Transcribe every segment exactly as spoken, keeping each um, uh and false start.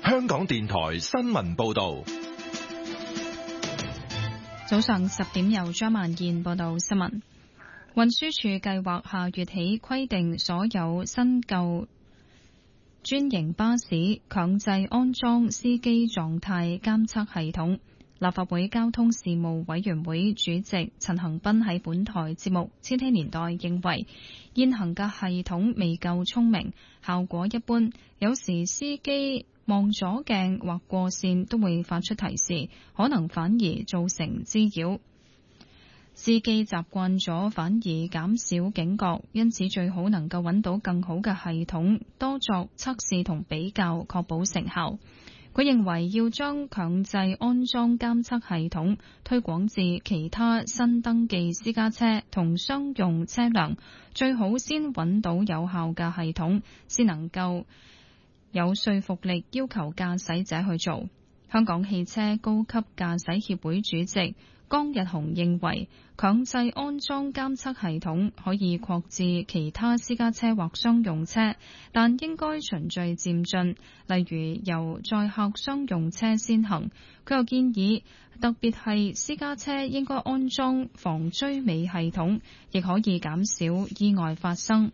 香港電台新聞報道。 早上十點由張萬燕報道新聞。運輸署計劃下月起規定所有新舊專營巴士強制安裝司機狀態監測系統。立法會交通事務委員會主席陳恒鑌喺本台節目《千禧年代》認為，現行嘅系統未夠聰明，效果一般，有時司機望左鏡或過線都會發出提示，可能反而造成滋擾。司機習慣咗反而減少警覺，因此最好能夠揾到更好嘅系統，多作測試同比較，確保成效。佢認為要將強制安裝監測系統推廣至其他新登記私家車同商用車輛，最好先揾到有效嘅系統，先能夠有說服力要求駕駛者去做。香港汽車高級駕駛協會主席江日雄認為，強制安裝監測系統可以擴至其他私家車或商用車，但應該循序漸進，例如由載客商用車先行。佢又建議，特別係私家車應該安裝防追尾系統，亦可以減少意外發生。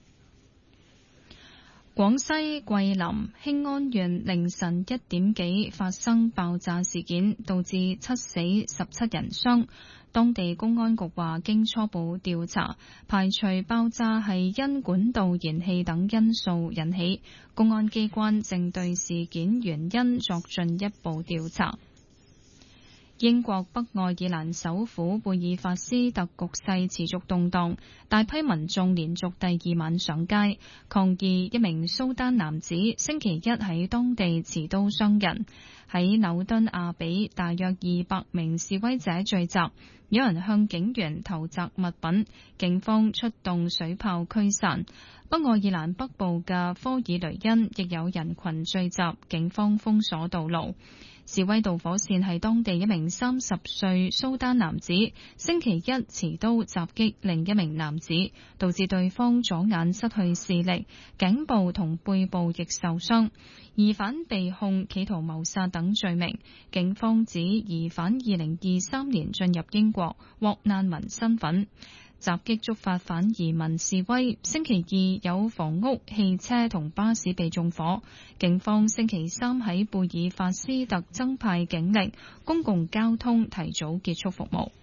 廣西桂林興安縣凌晨一點幾發生爆炸事件，導致七死十七人傷。當地公安局話，經初步調查，排除爆炸係因管道燃氣等因素引起。公安機關正對事件原因作進一步調查。英國北愛爾蘭首府貝爾法斯特局勢持續動盪，大批民眾連續第二晚上街抗議一名蘇丹男子星期一喺當地持刀傷人。喺紐敦亞比，大約二百名示威者聚集，有人向警員投擲物品，警方出動水炮驅散。北愛爾蘭北部嘅科爾雷恩亦有人群聚集，警方封鎖道路。示威導火線係當地一名三十歲蘇丹男子星期一持刀襲擊另一名男子，導致對方左眼失去視力，頸部同背部亦受傷。疑犯被控企圖謀殺等罪名。警方指疑犯二零二三年進入英國，獲難民身份。襲擊觸發反移民示威，星期二有房屋、汽車同巴士被縱火。警方星期三喺貝爾法斯特增派警力，公共交通提早結束服務。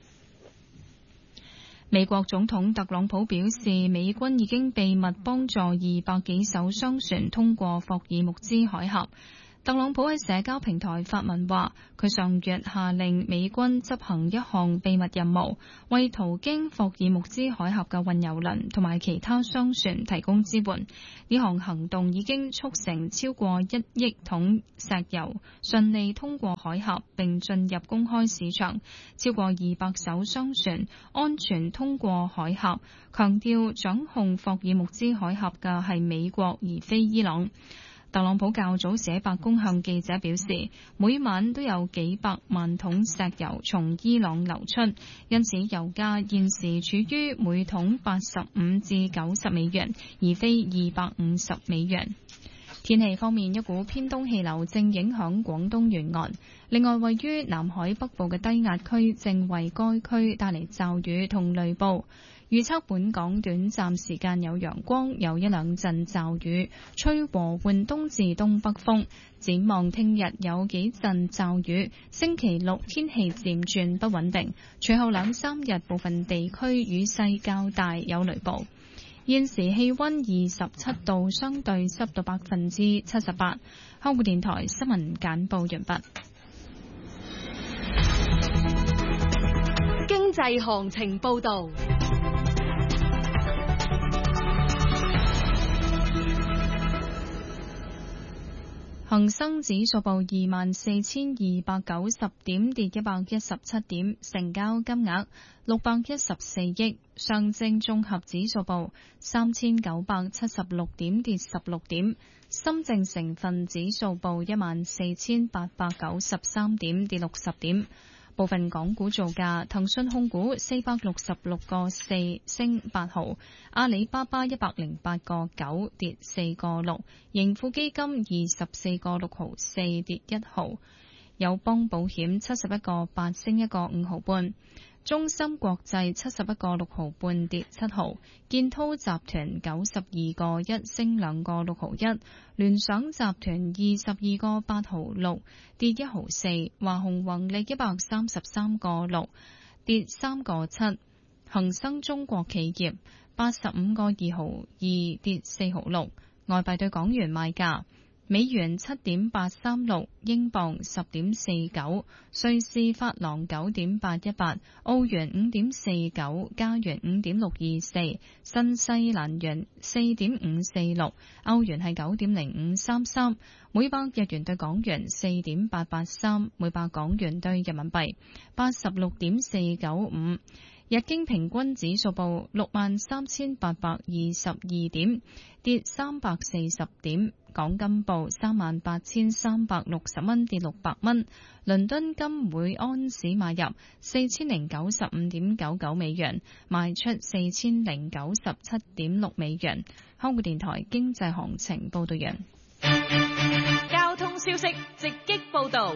美國總統特朗普表示，美軍已經秘密幫助二百幾艘商船通過霍爾木茲海峽。特朗普喺社交平台發文話，佢上月下令美軍執行一項秘密任務，為途經霍爾木茲海峽嘅運油輪同埋其他商船提供支援。呢項行動已經促成超過一億桶石油順利通過海峽並進入公開市場，超過二百艘商船安全通過海峽，強調掌控霍爾木茲海峽嘅係美國而非伊朗。特朗普較早時喺白宮向記者表示，每晚都有幾百萬桶石油從伊朗流出，因此油價現時處於每桶八十五至九十美元，而非二百五十美元。天氣方面，一股偏東氣流正影響廣東沿岸，另外位於南海北部嘅低壓區正為該區帶嚟驟雨同雷暴。預測本港短暫時間有陽光，有一兩陣驟雨，吹和緩東至東北風。展望聽日有幾陣驟雨，星期六天氣漸轉不穩定，隨後兩三日部分地區雨勢較大，有雷暴。現時氣溫二十七度，相對濕度百分之七十八。香港電台新聞簡報完畢。 經濟行情報道。 恒生指數報二萬四千二百九十點，跌一百一十七點，成交金額六百一十四億。上證綜合指數報三千九百七十六點，跌十六點。深證成分指數報一萬四千八百九十三點，跌六十點。 部分港股造價：騰訊控股四百六十六個四升八毫，阿里巴巴一百零八個九跌四個六，盈富基金二十四個六毫四跌一毫，友邦保險七十一個八升一個五毫半，中芯國際七十一個六毫半跌七毫，建滔集團九十二個一升兩個六毫一，聯想集團二十二個八毫六跌一毫四，華虹宏利一百三十三個六跌三個七，恒生中國企業八十五個二毫二跌四毫六。外幣對港元賣價：美元七點八三六，英鎊十點四九，瑞士法郎九點八一八，澳元五點四九，加元五點六二四，新西蘭元四點五四六，歐元係九點零五三三，每百日元對港元四點八八三，每百港元對人民幣八十六點四九五。日經平均指數報六萬三千八百二十二點，跌三百四十點。港金報三萬八千三百六十蚊，跌六百蚊。倫敦金每安士買入四千零九十五點九九美元，賣出四千零九十七點六美元。香港電台經濟行情報道完。 交通消息直擊報道。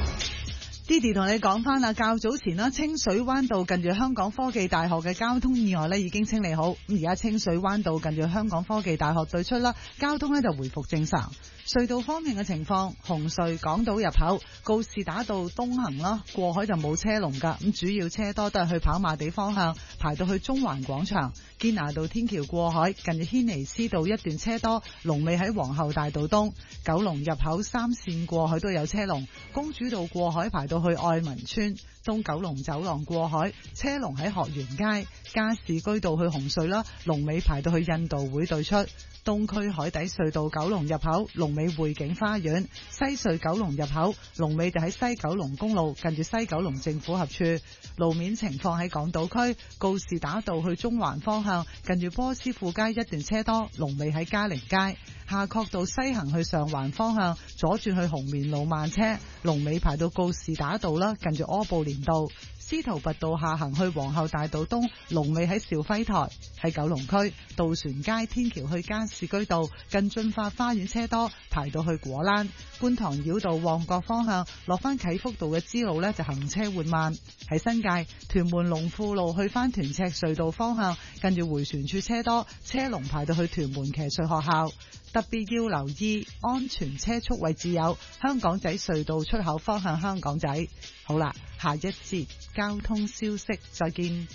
Didi 同你講翻啦，較早前啦，清水灣道近住香港科技大學嘅交通意外咧已經清理好，咁而家清水灣道近住香港科技大學對出啦，交通咧就回復正常。隧道方面嘅情況，紅隧港島入口告士打道東行啦，過海就冇車龍噶，咁主要車多都係去跑馬地方向，排到去中環廣場。堅拿道天橋過海近住軒尼詩道一段車多，龍尾喺皇后大道東。九龍入口三線過海都有車龍，公主道過海排到去愛民村。東九龍走廊過海車龍喺學園街，加士居道去紅隧啦，龍尾排到去印度會對出。東區海底隧道九龍入口龍尾匯景花園，西隧九龍入口龍尾就喺西九龍公路近住西九龍政府合署。路面情況喺港島區告士打道去中環方向近住波斯富街一段車多，龍尾喺嘉寧街。夏慤道西行去上環方向左轉去紅棉路慢車，龍尾排到告士打道啦，近住柯布連道。司徒拔道下行去皇后大道東，龍尾喺兆輝台。喺九龍區渡船街天橋去加士居道近駿發花園車多，排到去果欄。觀塘繞道旺角方向落翻啟福道嘅支路呢，就行車緩慢。喺新界屯門龍富路去翻屯赤隧道方向近住回旋處車多，車龍排到去屯門騎術學校。特別要留意安全車速位置有香港仔隧道出口方向香港仔。好啦，下一節交通消息再見。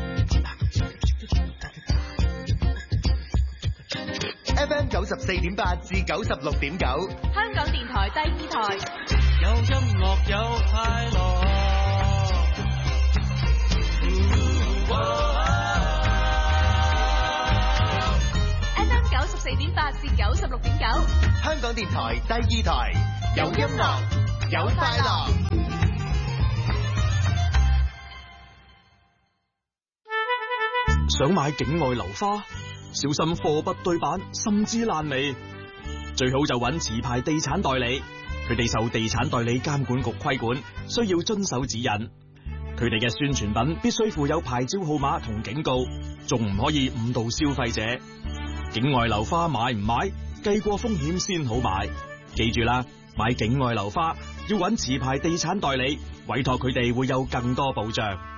F M 九十四點八至九十六點九， 香港電台第二台， 有音樂有快樂。 F M 九十四點八至九十六點九， 香港電台第二台，有音樂有快樂。 想買境外樓花，小心貨不對版，甚至爛尾。最好就揾持牌地產代理，佢哋受地產代理監管局規管，需要遵守指引。佢哋嘅宣傳品必須附有牌照號碼同警告，仲唔可以誤導消費者。境外樓花買唔買，計過風險先好買。記住啦，買境外樓花要揾持牌地產代理，委託佢哋會有更多保障。